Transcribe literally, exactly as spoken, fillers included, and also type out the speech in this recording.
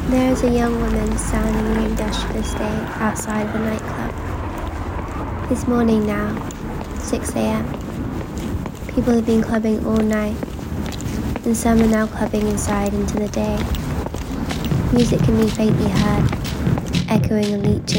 There is a young woman standing in an industrial estate outside of a nightclub. It's morning now, six a.m. People have been clubbing all night, and some are now clubbing inside into the day. Music can be faintly heard, echoing and leaching